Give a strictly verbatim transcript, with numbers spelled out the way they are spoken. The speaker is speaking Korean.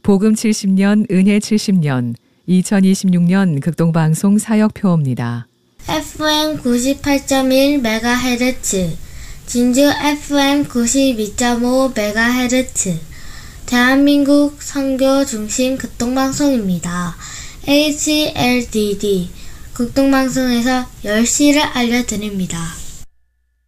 복음 칠십 년, 은혜 칠십 년, 이천이십육 년 극동방송 사역표입니다. 에프엠 구십팔 점 일 메가헤르츠, 진주 에프엠 구십이 점 오 메가헤르츠, 대한민국 선교 중심 극동방송입니다. 에이치엘디디 극동방송에서 열 시를 알려드립니다.